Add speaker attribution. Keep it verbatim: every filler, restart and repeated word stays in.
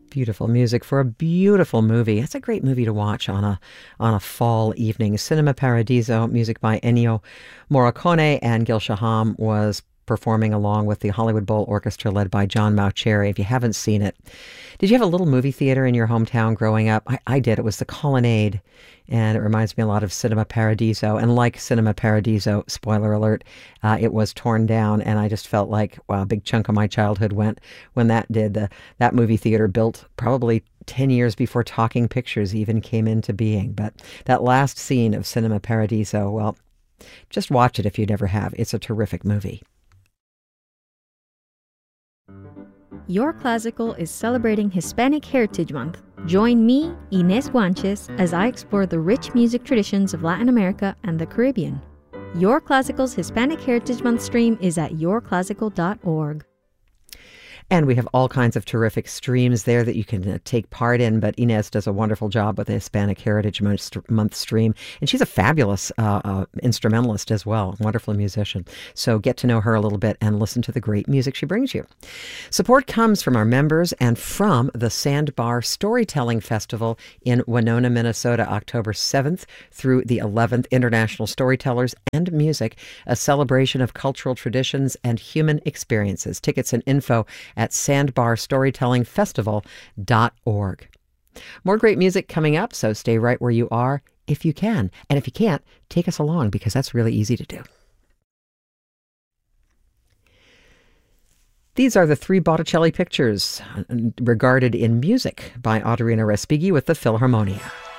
Speaker 1: Beautiful music for a beautiful movie. It's a great movie to watch on a on a fall evening. Cinema Paradiso, music by Ennio Morricone, and Gil Shaham was performing along with the Hollywood Bowl Orchestra led by John Mauceri. If you haven't seen it, did you have a little movie theater in your hometown growing up? I, I did. It was the Colonnade, and it reminds me a lot of Cinema Paradiso. And like Cinema Paradiso, spoiler alert, uh, it was torn down, and I just felt like, wow, a big chunk of my childhood went when that did. The, that movie theater built probably ten years before Talking Pictures even came into being. But that last scene of Cinema Paradiso, well, just watch it if you never have. It's a terrific movie.
Speaker 2: Your Classical is celebrating Hispanic Heritage Month. Join me, Inés Guanches, as I explore the rich music traditions of Latin America and the Caribbean. Your Classical's Hispanic Heritage Month stream is at your classical dot org.
Speaker 1: And we have all kinds of terrific streams there that you can uh, take part in. But Inez does a wonderful job with the Hispanic Heritage Month stream. And she's a fabulous uh, uh, instrumentalist as well, wonderful musician. So get to know her a little bit and listen to the great music she brings you. Support comes from our members and from the Sandbar Storytelling Festival in Winona, Minnesota, October seventh through the eleventh. International Storytellers and Music, a celebration of cultural traditions and human experiences. Tickets and info at sandbar storytelling festival dot org. More great music coming up, so stay right where you are if you can. And if you can't, take us along, because that's really easy to do. These are the three Botticelli pictures regarded in music by Autorino Respighi with the Philharmonia.